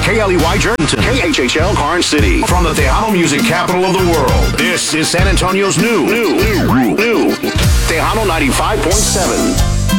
KLEY Jertonton, KHHL Karnes City. From the Tejano music capital of the world, this is San Antonio's new Tejano 95.7.